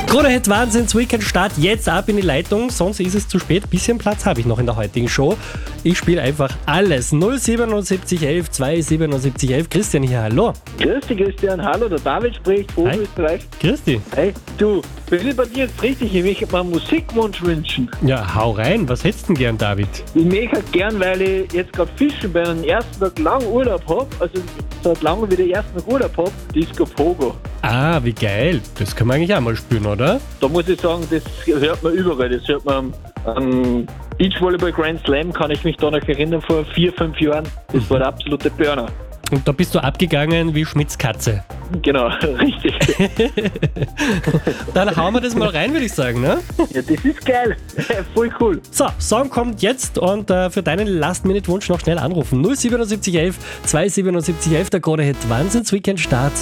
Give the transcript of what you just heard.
Krone-Hit Wahnsinns Weekend Start jetzt ab in die Leitung, sonst ist es zu spät. Bisschen Platz habe ich noch in der heutigen Show. Ich spiele einfach alles. 07711 27711. Christian hier, hallo. Grüß dich, Christian. Hallo, der David spricht, Oberösterreich. Grüß dich. Hey, du, bin ich bei dir jetzt richtig? Ich möchte mir einen Musikwunsch wünschen. Ja, hau rein. Was hättest du denn gern, David? Ich möchte gern, weil ich jetzt gerade fischen bei einem ersten Tag lang Urlaub habe, also seit langem wieder ersten Tag Urlaub habe, Disco Pogo. Ah, wie geil. Das können wir eigentlich auch mal spüren, oder? Da muss ich sagen, das hört man überall. Das hört man am Beachvolleyball Grand Slam, kann ich mich da noch erinnern, vor 4-5 Jahren. Das war der absolute Burner. Und da bist du abgegangen wie Schmidts Katze. Genau, richtig. Dann hauen wir das mal rein, würde ich sagen, ne? Ja, das ist geil. Voll cool. So, Song kommt jetzt und für deinen Last-Minute-Wunsch noch schnell anrufen. 07711 27711, der Krone-Hit Wahnsinns Weekend Start.